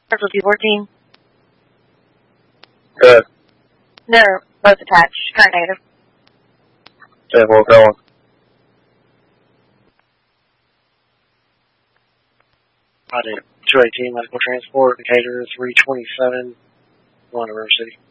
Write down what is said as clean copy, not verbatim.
Circle 214. Good. They're both attached. Current negative. Okay, we're going. I did 218 medical transport, indicator 327, going to River City.